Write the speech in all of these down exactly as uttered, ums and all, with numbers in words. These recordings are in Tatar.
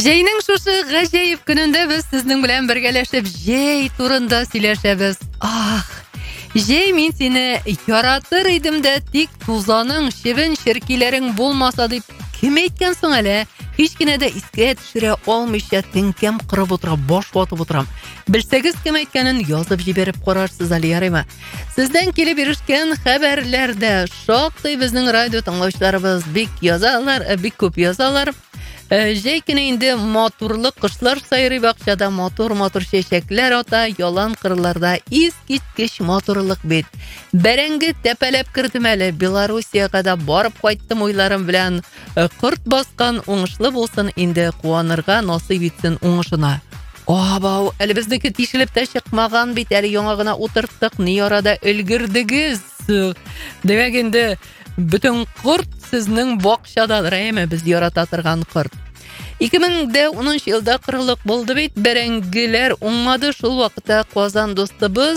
Җәйнең шушы гаҗәеп көнендә без сезнең белән бергәләшеп җәй турында сөйләшәбез. Ах, җәй, мин сине яратыр идем дә, тик тузаның, чебен, черкиләрең булмаса дип кем әйткән соң әле? Һич кенә дә искә төшерә алмыйча теңкәм кырып утыра, баш ватып утырам. Белсәгез, кем әйткәнен язып җибәреп карарсыз әле, ярыймы? Сездән килеп ирешкән хәбәрләрдә шактый безнең радио тыңлаучыларыбыз бик язалар, бик күп язалар. Җәй көне инде матурлык кышлар сайрый бакчада, матур-матур чәчәкләр ата, ялан кырларда искиткеч матурлык бит. Бәрәңге тәпәләп кирдем әле, Белоруссиягә да барып кайттым уйларым белән. Кырт баскан уңышлы булсын, инде куанырга насыйп итсен уңышына. Абау, әле безнеке тишелеп тә чыкмаган бит, әле яңа гына утырттык, ни арада өлгердегез. Демәк инде бөтен кырт сезнең бакчададыр, әйме, без ярата торган кырт. ике мең унынчы елда кырылык булды бит, бәрәңгеләр уңмады. Шул вакытта Казан достыбыз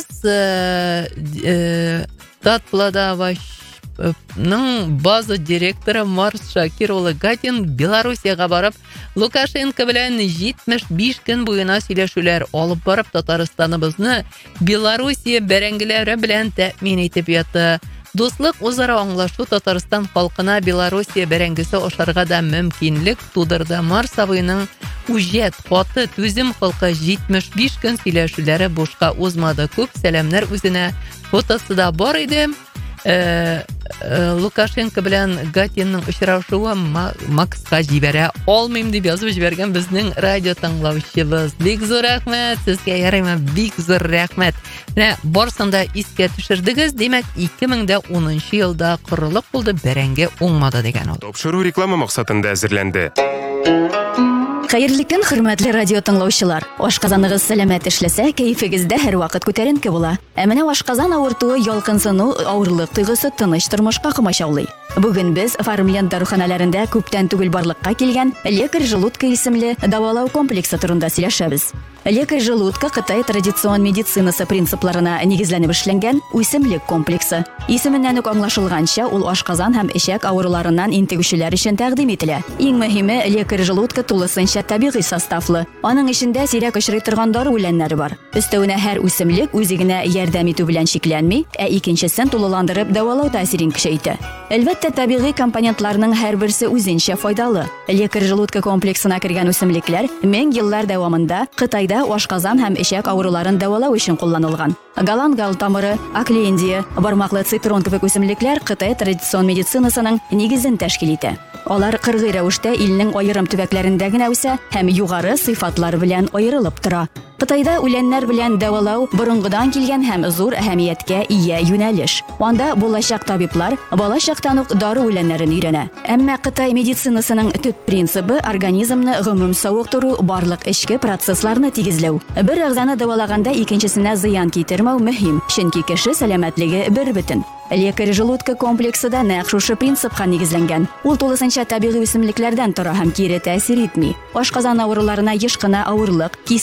Татпладавашның база директоры Марс Шакир улы Гатин Белоруссиягә барып, Лукашенко белән җитмеш биш көн буена сөйләшүләр алып барып, Татарстаныбызны Белоруссия бәрәңгеләре белән тәэмин итеп ятты. Дуслык, үзара аңлашу Татарстан халкына Белоруссия бәрәңгесе ашарга да мөмкинлек тудырды. Марс абыйның үҗәт хаты түзем халкы җитмеш биш көн сөйләшүләре бушка узмады. Күп сәламнәр үзенә. Фотосы да бар иде. Лукашенко белән Гатинның очрашуы Макска җибәрә алмыйм дип язып җибәргән безнең радио тыңлаучыбыз. Бик зур рәхмәт сезгә, ярыймы, бик зур рәхмәт. Менә барсын да искә төшердегез. Димәк, ике мең унынчы елда кырылык булды, бәрәңге уңмады дигән ул. Тапшыру реклама максатында әзерләнде. Хәерле көн, хөрмәтле радио тыңлаучылар. Ашказаныгыз сәламәт эшләсә, кәефегездә һәр вакыт күтәренке була. Ә менә ашказан авыртуы, ялкынсыну, авырлык тойгысы тыныч тормышка комачаулый. Бүген без Фармленд даруханаларында күптән түгел барлыкка килгән лекарь желудка исемле дәвалау комплексы турында сөйләшәбез. Лекарь желудка Кытай традицион медицинасы принципларына нигезләнеп эшләнгән үсемлек комплексы. Исеменнән үк аңлашылганча, ул ашказан һәм эчәк авыруларыннан интегүчеләр өчен тәкъдим ителә. Иң мөһиме, лекарь желудка тулысынча табигый составлы. Аның эчендә сирәк очрый торган дары үләннәре бар. Өстәвенә һәр үсемлек үзигенә ярдәм итү белән шикләнми, ә икенчесен тулыландырып дәвалау тәэсирен көчәйтә. Әлбәттә, табигый компонентларның һәр берсе үзенчә файдалы. Лекарь желудка комплексына кергән үсемлекләр мең еллар дәвамында Кытайда ашказан һәм эчәк авыруларын дәвалау өчен кулланылган. Галангал тамыры, аклендия, бармаклы цитрон кебек үсемлекләр Кытай традицион медицинасының нигезен тәшкил итә. Алар кыргый рәвештә илнең аерым төбәкләрендә генә үсә һәм югары сыйфатлар белән аерылып тора. Кытайда үләннәр белән дәвалау борынгыдан килгән һәм зур әһәмияткә ия юнәлеш. Анда булачак табиблар балачактан ук дары үләннәрен өйрәнә. Әмма Кытай медицинасының төп принцибы организмны гомум савыктыру, барлык эчке процессларны тигезләү. Бер әгъзаны дәвалаганда икенчесенә зыян китермәү мөһим, чөнки кеше сәламәтлеге бер бөтен. Лекарь желудка комплексы да нәкъ шушы принципка нигезләнгән. Ул тулысынча табигый үсемлекләрдән тора һәм кире тәэсир итми. Ашказан авыруларына еш кына авырлык,